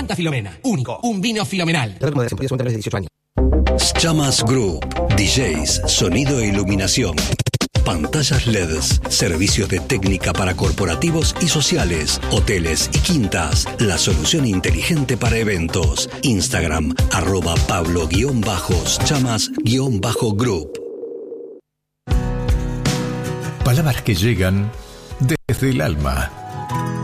Santa Filomena. Único. Un vino filomenal. De 18 años. Chamas Group, DJs, sonido e iluminación, pantallas LEDs, servicios de técnica para corporativos y sociales, hoteles y quintas, la solución inteligente para eventos. Instagram, @Pablo_Chamas_Group. Palabras que llegan desde el alma.